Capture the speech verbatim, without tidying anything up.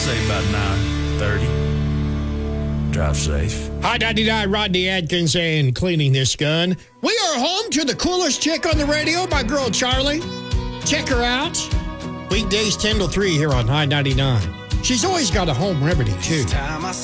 Say about nine thirty. Drive safe. Hi, ninety-nine, Rodney Adkins and Cleaning This Gun. We are home to the coolest chick on the radio, my girl Charlie. Check her out. Weekdays ten to three here on High ninety-nine. She's always got a home remedy, too.